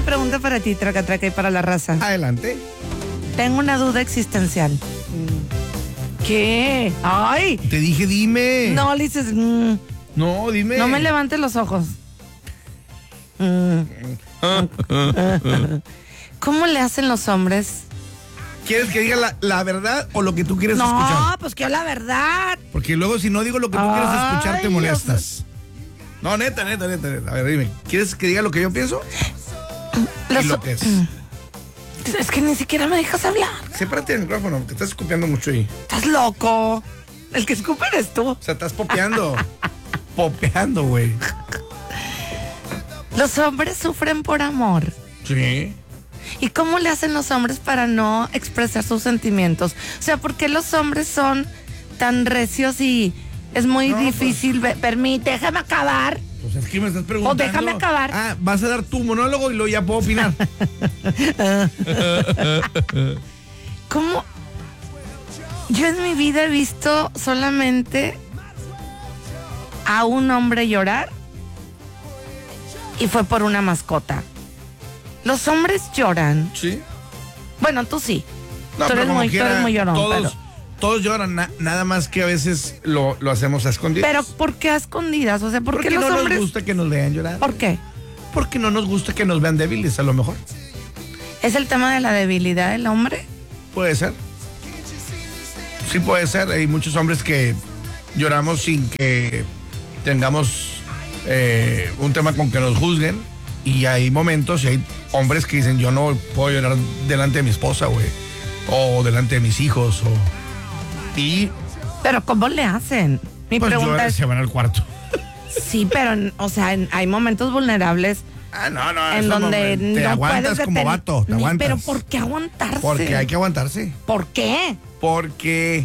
una pregunta para ti, Traca Traca, y para la raza. Adelante. Tengo una duda existencial. ¿Qué? ¡Ay! Te dije, dime. No, le dices... No, dime. No me levantes los ojos. ¿Cómo le hacen los hombres? ¿Quieres que diga la verdad o lo que tú quieres escuchar? No, pues que la verdad. Porque luego si no digo lo que tú quieres escuchar te molestas. No, neta. A ver, dime. ¿Quieres que diga lo que yo pienso? Y lo que es. Es que ni siquiera me dejas hablar. Sépárate el micrófono, que estás escupiendo mucho ahí. Estás loco. El que escupe eres tú. O sea, estás popeando. Popeando, güey. Los hombres sufren por amor. Sí. ¿Y cómo le hacen los hombres para no expresar sus sentimientos? O sea, ¿por qué los hombres son tan recios y es muy difícil? Déjame acabar. Pues es que me estás preguntando. O déjame acabar. Ah, vas a dar tu monólogo y luego ya puedo opinar. ¿Cómo? Yo en mi vida he visto solamente a un hombre llorar y fue por una mascota. Los hombres lloran. Sí. Bueno, tú sí. No, tú eres muy llorón. Todos lloran, nada más que a veces lo hacemos a escondidas. Pero ¿por qué a escondidas? O sea, ¿por qué Porque los no hombres? nos gusta que nos vean llorar. ¿Por qué? Porque no nos gusta que nos vean débiles, a lo mejor. ¿Es el tema de la debilidad del hombre? Puede ser. Sí puede ser. Hay muchos hombres que lloramos sin que tengamos un tema con que nos juzguen. Y hay momentos y hay hombres que dicen, yo no puedo llorar delante de mi esposa, güey. O delante de mis hijos. Pero ¿cómo le hacen? Mi pues pregunta es... se van al cuarto. Sí, pero, o sea, hay momentos vulnerables. No. En donde te no aguantas puedes como vato, te aguantas. Pero ¿por qué aguantarse? Porque hay que aguantarse. ¿Por qué? Porque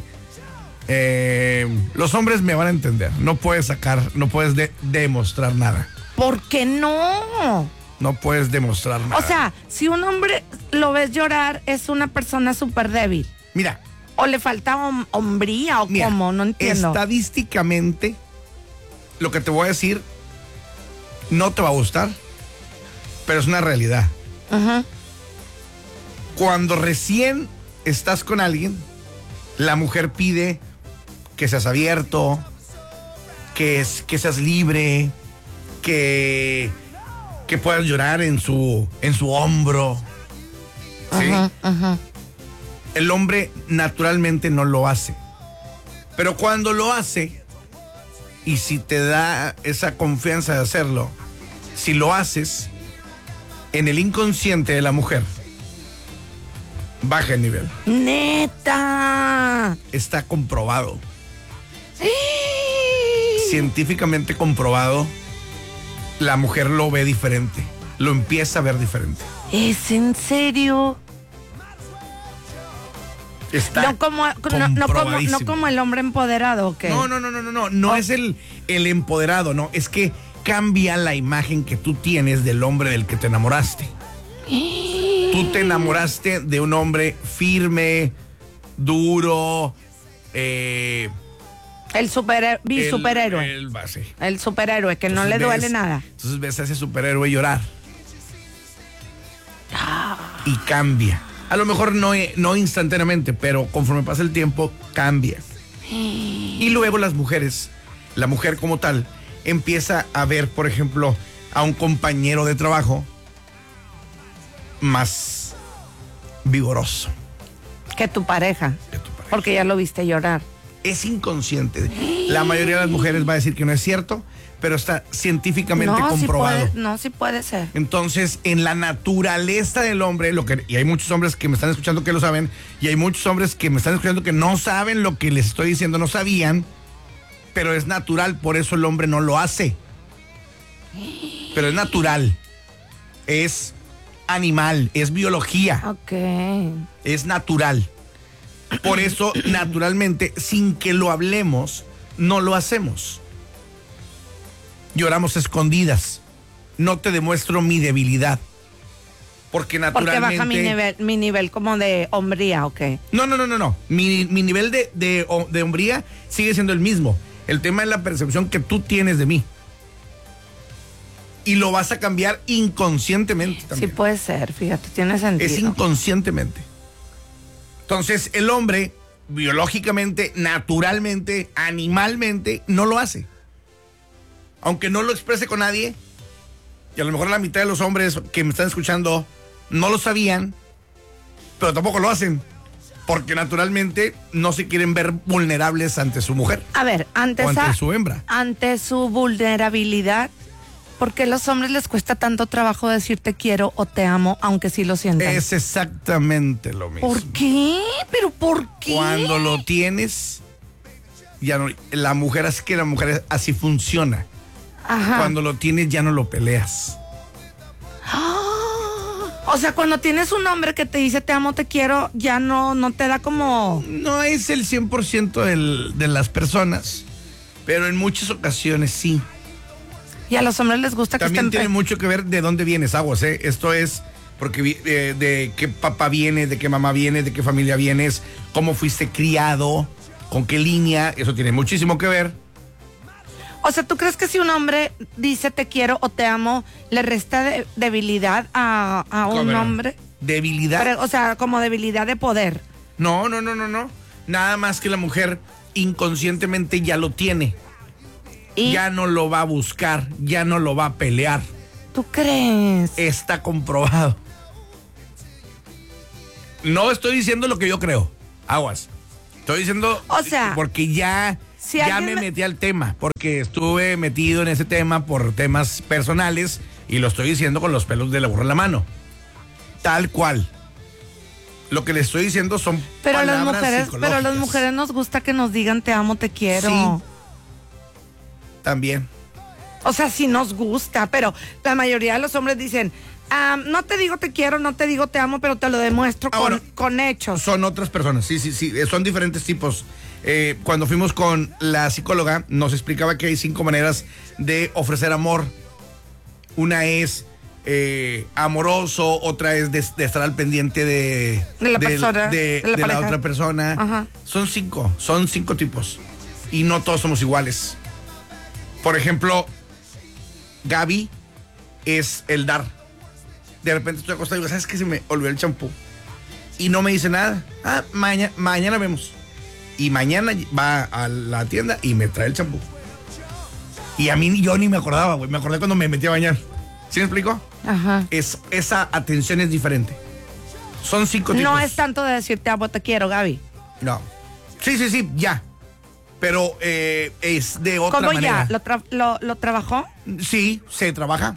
los hombres me van a entender. No puedes demostrar nada. ¿Por qué no? No puedes demostrar nada. O sea, si un hombre lo ves llorar, es una persona súper débil. Mira. O le falta hombría o cómo, no entiendo. Estadísticamente, lo que te voy a decir no te va a gustar, pero es una realidad. Uh-huh. Cuando recién estás con alguien, la mujer pide que seas abierto, que seas libre, que puedas llorar en su hombro. ¿Sí? Uh-huh, uh-huh. El hombre naturalmente no lo hace. Pero cuando lo hace, y si te da esa confianza de hacerlo, si lo haces, en el inconsciente de la mujer, baja el nivel. ¡Neta! Está comprobado. Científicamente comprobado, la mujer lo ve diferente. Lo empieza a ver diferente. ¿Es en serio? Está no como el hombre empoderado, ¿o qué? No es el empoderado, no, es que cambia la imagen que tú tienes del hombre del que te enamoraste. Tú te enamoraste de un hombre firme, duro, el superhéroe. El superhéroe, que entonces no le duele nada. Entonces ves a ese superhéroe llorar. Y cambia. A lo mejor no instantáneamente, pero conforme pasa el tiempo, cambia. Y luego la mujer como tal, empieza a ver, por ejemplo, a un compañero de trabajo más vigoroso. Que tu pareja. Porque ya lo viste llorar. Es inconsciente. La mayoría de las mujeres va a decir que no es cierto, pero está científicamente comprobado. Sí puede ser. Entonces, en la naturaleza del hombre, y hay muchos hombres que me están escuchando que lo saben, y hay muchos hombres que me están escuchando que no saben lo que les estoy diciendo, no sabían, pero es natural, por eso el hombre no lo hace. Pero es natural. Es animal, es biología. Ok. Es natural. Por eso, naturalmente, sin que lo hablemos, no lo hacemos. Lloramos escondidas. No te demuestro mi debilidad. Porque naturalmente... Porque baja mi nivel como de hombría, ¿ok? No. Mi nivel de hombría sigue siendo el mismo. El tema es la percepción que tú tienes de mí. Y lo vas a cambiar inconscientemente también. Sí puede ser, fíjate, tiene sentido. Es inconscientemente. Entonces, el hombre, biológicamente, naturalmente, animalmente, no lo hace. Aunque no lo exprese con nadie, y a lo mejor la mitad de los hombres que me están escuchando no lo sabían, pero tampoco lo hacen. Porque naturalmente no se quieren ver vulnerables ante su mujer. A ver, ante su hembra. Ante su vulnerabilidad, ¿por qué a los hombres les cuesta tanto trabajo decir te quiero o te amo, aunque sí lo sientan? Es exactamente lo mismo. ¿Por qué? ¿Pero por qué? Cuando lo tienes, ya no, la mujer así funciona. Ajá. Cuando lo tienes ya no lo peleas. O sea, cuando tienes un hombre que te dice te amo, te quiero, ya no te da como... No es el 100% de las personas, pero en muchas ocasiones sí. Y a los hombres les gusta que También estén... tiene mucho que ver de dónde vienes, aguas, ¿eh? Esto es porque de qué papá vienes, de qué mamá vienes, de qué familia vienes, cómo fuiste criado, con qué línea, eso tiene muchísimo que ver. O sea, ¿tú crees que si un hombre dice te quiero o te amo, le resta debilidad a un hombre? ¿Debilidad? Pero, o sea, como debilidad de poder. No. Nada más que la mujer inconscientemente ya lo tiene. ¿Y? Ya no lo va a buscar, ya no lo va a pelear. ¿Tú crees? Está comprobado. No estoy diciendo lo que yo creo, aguas. Estoy diciendo, o sea, porque ya me metí al tema, porque estuve metido en ese tema por temas personales y lo estoy diciendo con los pelos de la burra en la mano. Tal cual. Lo que le estoy diciendo son palabras psicológicas. Pero a las mujeres nos gusta que nos digan te amo, te quiero. Sí. También. O sea, sí nos gusta, pero la mayoría de los hombres dicen, no te digo te quiero, no te digo te amo, pero te lo demuestro con hechos. Son otras personas, sí, son diferentes tipos. Cuando fuimos con la psicóloga, nos explicaba que hay 5 maneras de ofrecer amor. Una es amoroso, otra es de estar al pendiente de la otra persona. Ajá. Son 5 tipos. Y no todos somos iguales. Por ejemplo, Gaby es el dar. De repente estoy acostado y digo, ¿sabes qué? Se me olvidó el champú. Y no me dice nada. Mañana vemos. Y mañana va a la tienda y me trae el champú. Y a mí yo ni me acordaba, güey. Me acordé cuando me metí a bañar. ¿Sí me explico? Ajá. Esa atención es diferente. Son 5 tipos. No es tanto de decir te amo, te quiero, Gaby. No. Sí, ya. Pero es de otra manera. ¿Cómo ya? ¿Lo trabajó? Sí, se trabaja.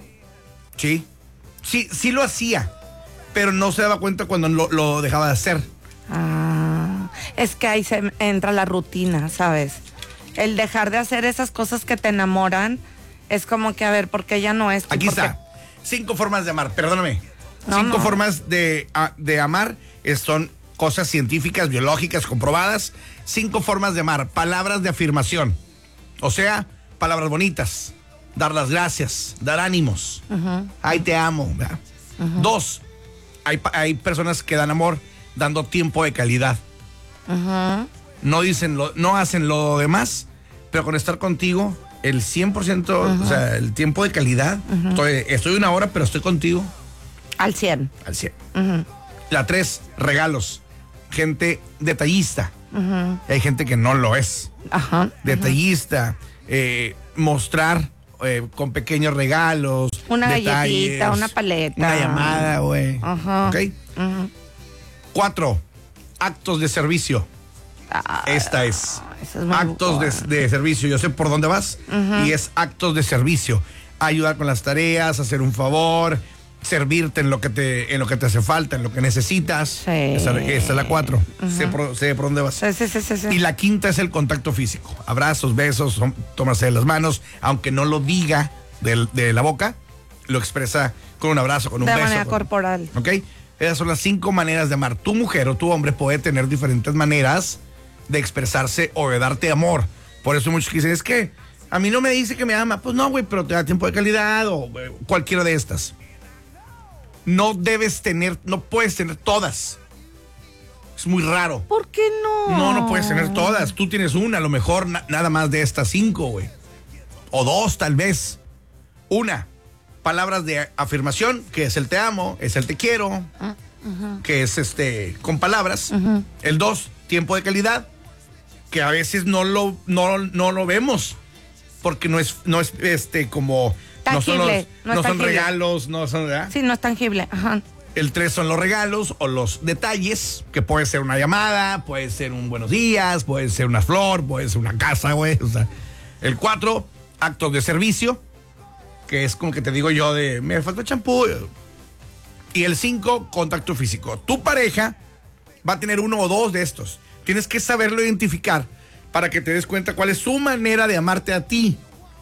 Sí lo hacía. Pero no se daba cuenta cuando lo dejaba de hacer. Es que ahí se entra la rutina, ¿sabes? El dejar de hacer esas cosas que te enamoran es como que, a ver, ¿por qué ya no es? Aquí está. 5 formas de amar, perdóname. 5 formas de amar son cosas científicas, biológicas, comprobadas. 5 formas de amar. Palabras de afirmación. O sea, palabras bonitas. Dar las gracias, dar ánimos. Ay, te amo. 2, hay personas que dan amor dando tiempo de calidad. No hacen lo demás, pero con estar contigo, el 100%, o sea, el tiempo de calidad. Estoy 1 hora, pero estoy contigo. Al 100. Al 100. La 3, regalos. Gente detallista. Hay gente que no lo es. Detallista. Mostrar con pequeños regalos. Una detalles, galletita, una paleta. Una llamada, güey. ¿Ok? 4, actos de servicio. Esta es actos de servicio. Yo sé por dónde vas. Y es actos de servicio. Ayudar con las tareas, hacer un favor, servirte en lo que te hace falta, en lo que necesitas. Sí. Esa es la 4. Sé por dónde vas. Sí. Y la 5 es el contacto físico. Abrazos, besos, tomarse de las manos, aunque no lo diga de la boca, lo expresa con un abrazo, con un beso. De manera corporal. ¿Ok? Esas son las 5 maneras de amar. Tu mujer o tu hombre puede tener diferentes maneras de expresarse o de darte amor. Por eso muchos que dicen, es que a mí no me dice que me ama. Pues no, güey, pero te da tiempo de calidad o cualquiera de estas. No puedes tener todas. Es muy raro. ¿Por qué no? No puedes tener todas. Tú tienes una, a lo mejor nada más de estas 5, güey. O 2, tal vez. Una. palabras de afirmación, que es el te amo, es el te quiero, que es con palabras. El 2, tiempo de calidad, que a veces no lo vemos, porque no es como tangible, no son regalos, no son, ¿verdad? Sí, no es tangible. Ajá. El 3 son los regalos o los detalles, que puede ser una llamada, puede ser un buenos días, puede ser una flor, puede ser una casa, güey. O sea, el 4, actos de servicio, que es como que te digo yo de, me falta champú. Y el 5, contacto físico. Tu pareja va a tener uno o dos de estos. Tienes que saberlo identificar para que te des cuenta cuál es su manera de amarte a ti.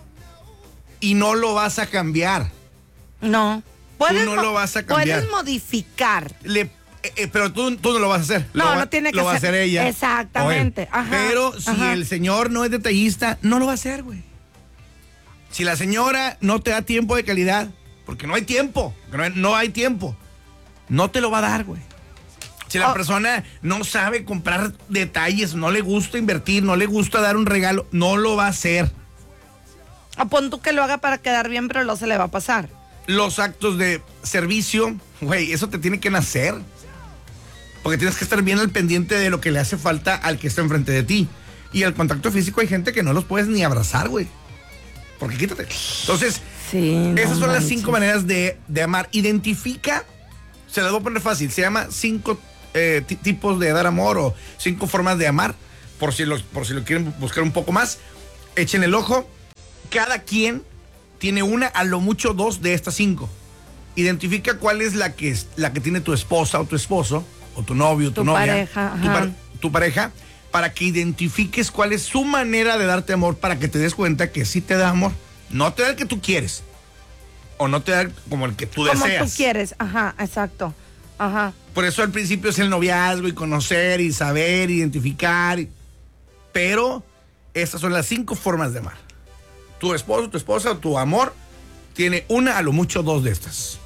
Y no lo vas a cambiar. No. Tú no lo vas a cambiar. Puedes modificar. Pero tú no lo vas a hacer. No tiene que lo va a ser. hacer ella. Exactamente. Ajá, pero si el señor no es detallista, no lo va a hacer, güey. Si la señora no te da tiempo de calidad, porque no hay tiempo, no hay tiempo, no te lo va a dar, güey. Si la persona no sabe comprar detalles, no le gusta invertir, no le gusta dar un regalo, no lo va a hacer. O pon tú que lo haga para quedar bien, pero luego se le va a pasar. Los actos de servicio, güey, eso te tiene que nacer. Porque tienes que estar bien al pendiente de lo que le hace falta al que está enfrente de ti. Y el contacto físico hay gente que no los puedes ni abrazar, güey. Porque quítate. Entonces, esas son las 5 maneras de amar. Identifica, se las voy a poner fácil, se llama 5 tipos de dar amor o 5 formas de amar. Por si lo quieren buscar un poco más, echen el ojo. Cada quien tiene una, a lo mucho 2 de estas 5. Identifica cuál es la que tiene tu esposa o tu esposo, o tu novio, tu novia, tu pareja, para que identifiques cuál es su manera de darte amor, para que te des cuenta que sí te da amor. No te da el que tú quieres, o no te da como el que tú deseas. Como tú quieres, ajá, exacto. Ajá. Por eso al principio es el noviazgo y conocer y saber, identificar. Pero estas son las 5 formas de amar. Tu esposo, tu esposa, tu amor tiene una, a lo mucho 2 de estas.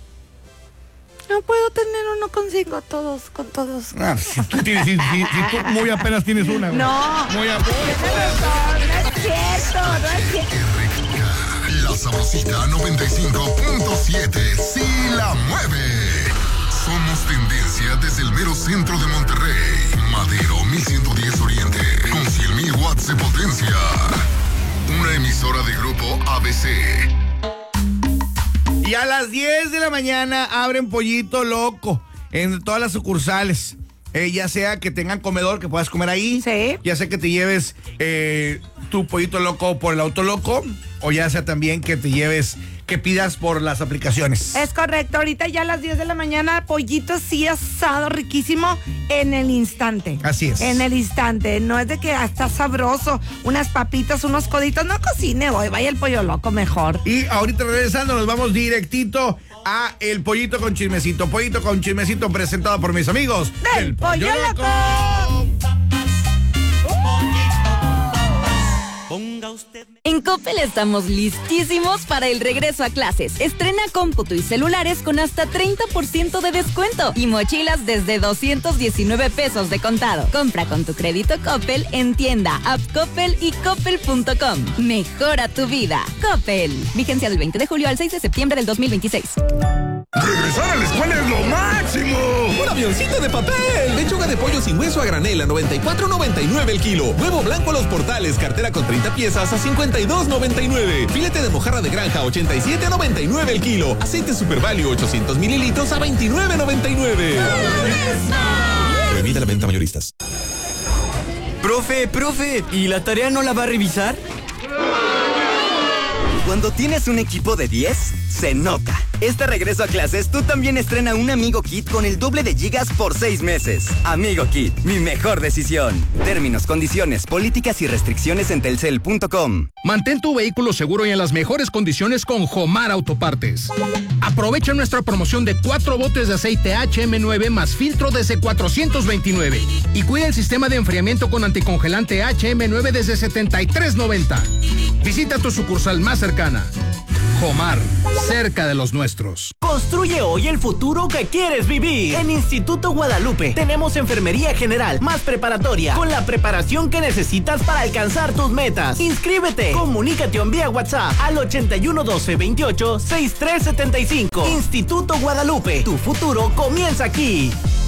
No puedo tener uno con 5, con todos. Si tú muy apenas tienes una. Güey. No. Muy apenas. No es cierto. La Sabrosita 95.7 sí la mueve. Somos tendencia desde el mero centro de Monterrey. Madero 1110 Oriente. Con 100,000 watts de potencia. Una emisora de grupo ABC. Y a las 10 de la mañana abren Pollito Loco en todas las sucursales. Ya sea que tengan comedor, que puedas comer ahí. Sí. Ya sea que te lleves tu Pollito Loco por el Auto Loco. O ya sea también que te lleves, que pidas por las aplicaciones. Es correcto. Ahorita ya a las 10 de la mañana, pollito así asado, riquísimo, en el instante. Así es. En el instante. No es de que está sabroso, unas papitas, unos coditos. No cocine hoy, vaya el Pollo Loco mejor. Y ahorita regresando nos vamos directito a el Pollito con Chismecito. Pollito con Chismecito presentado por mis amigos del Pollo Loco. En Coppel estamos listísimos para el regreso a clases. Estrena cómputo y celulares con hasta 30% de descuento y mochilas desde 219 pesos de contado. Compra con tu crédito Coppel en tienda, app Coppel y coppel.com. Mejora tu vida. Coppel. Vigencia del 20 de julio al 6 de septiembre del 2026. ¡Regresar a la escuela es lo máximo! ¡Un avioncito de papel! Lechuga de pollo sin hueso a granel a $94.99 el kilo. Huevo blanco a Los Portales, cartera con 30 piezas a $52.99. Filete de mojarra de granja a $87.99 el kilo. Aceite Super Value 800 mililitros a $29.99. Prohibida la venta mayoristas. Profe, ¿y la tarea no la va a revisar? Cuando tienes un equipo de 10, se nota. Este regreso a clases, tú también estrena un Amigo Kit con el doble de gigas por 6 meses. Amigo Kit, mi mejor decisión. Términos, condiciones, políticas y restricciones en telcel.com. Mantén tu vehículo seguro y en las mejores condiciones con Jomar Autopartes. Aprovecha nuestra promoción de 4 botes de aceite HM9 más filtro desde $429. Y cuida el sistema de enfriamiento con anticongelante HM9 desde $73.90. Visita tu sucursal más cercana. Jomar, cerca de los nuestros. Construye hoy el futuro que quieres vivir. En Instituto Guadalupe tenemos enfermería general más preparatoria, con la preparación que necesitas para alcanzar tus metas. Inscríbete. Comunícate vía WhatsApp al 81 12 28 63 75. Instituto Guadalupe, tu futuro comienza aquí.